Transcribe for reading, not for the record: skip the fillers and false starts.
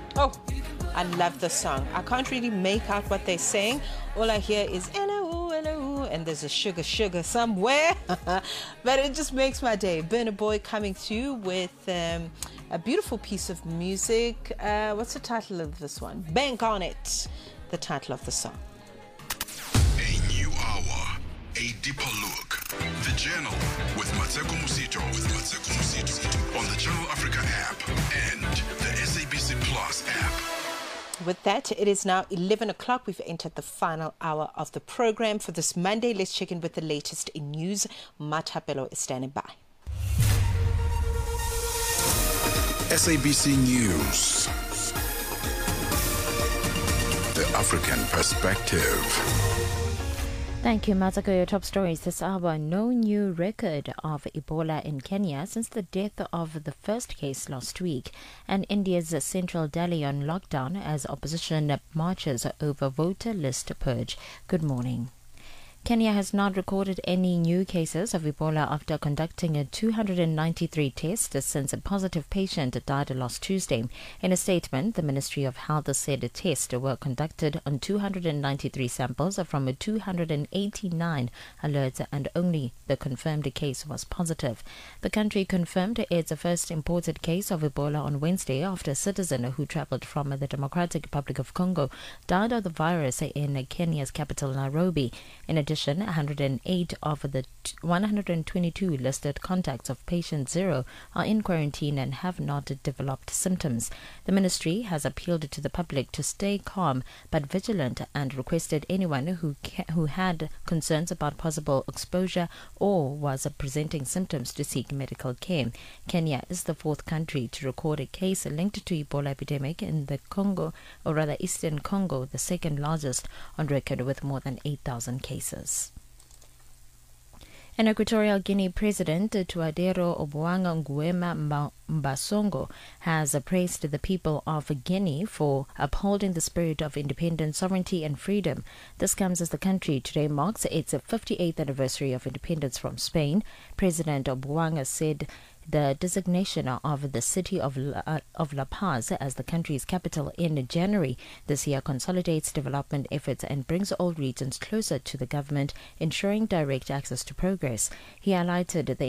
Oh, I love the song. I can't really make out what they're saying. All I hear is hello, hello, and there's a sugar, sugar somewhere. But it just makes my day. Burna Boy coming through with a beautiful piece of music. What's the title of this one? Bank on It, the title of the song. A new hour, a deeper look. The Journal with Mateko Musito. On the Channel Africa app and the SABC Plus app. With that, it is now 11 o'clock. We've entered the final hour of the program for this Monday. Let's check in with the latest in news. Matapelo is standing by. SABC News. The African Perspective. Thank you, Matako. Your top stories this hour. No new record of Ebola in Kenya since the death of the first case last week. And India's central Delhi on lockdown as opposition marches over voter list purge. Good morning. Kenya has not recorded any new cases of Ebola after conducting 293 tests since a positive patient died last Tuesday. In a statement, the Ministry of Health said the tests were conducted on 293 samples from 289 alerts and only the confirmed case was positive. The country confirmed its first imported case of Ebola on Wednesday after a citizen who travelled from the Democratic Republic of Congo died of the virus in Kenya's capital, Nairobi. In addition, 108 of the 122 listed contacts of patient 0 are in quarantine and have not developed symptoms. The ministry has appealed to the public to stay calm but vigilant and requested anyone who had concerns about possible exposure or was presenting symptoms to seek medical care. Kenya is the fourth country to record a case linked to Ebola epidemic in the Congo, or rather Eastern Congo, the second largest on record with more than 8,000 cases. In Equatorial Guinea, President Tuadero Obuang Nguema Mbasongo has praised the people of Guinea for upholding the spirit of independence, sovereignty and freedom. This comes as the country today marks its 58th anniversary of independence from Spain. President Obuang said the designation of the city of La Paz as the country's capital in January this year consolidates development efforts and brings all regions closer to the government, ensuring direct access to progress. He highlighted the